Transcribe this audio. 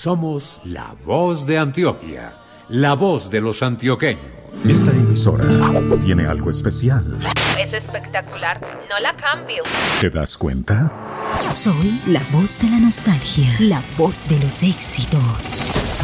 Somos la voz de Antioquia, la voz de los antioqueños. Esta emisora tiene algo especial. Es espectacular, no la cambio. ¿Te das cuenta? Soy la voz de la nostalgia, la voz de los éxitos.